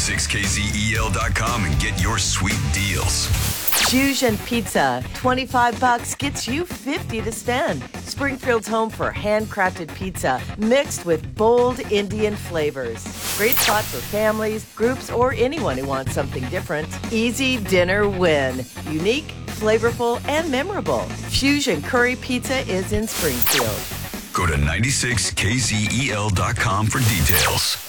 96kzel.com and get your sweet deals. Fusion Pizza, $25 gets you $50 to spend. Springfield's home for handcrafted pizza mixed with bold Indian flavors. Great spot for families, groups, or anyone who wants something different. Easy dinner win. Unique, flavorful, and memorable. Fusion Curry Pizza is in Springfield. Go to 96kzel.com for details.